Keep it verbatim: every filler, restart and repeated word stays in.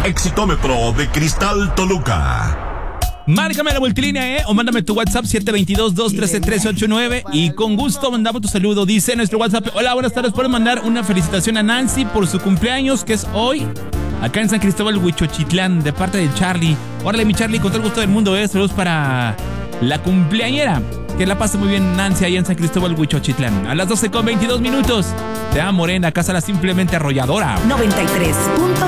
Exitómetro de Cristal Toluca. Márcame a la multilínea, ¿eh? O mándame tu WhatsApp siete dos dos, dos uno tres, tres ocho nueve y con gusto mandamos tu saludo. Dice nuestro WhatsApp: hola, buenas tardes, puedes mandar una felicitación a Nancy por su cumpleaños, que es hoy, acá en San Cristóbal, Huichochitlán, de parte de Charlie. Órale, mi Charlie, con todo el gusto del mundo, ¿eh? Saludos para la cumpleañera. Que la pase muy bien Nancy ahí en San Cristóbal, Huichochitlán. A las doce con veintidós minutos. Te amo, Morena, casa la simplemente arrolladora. noventa y tres punto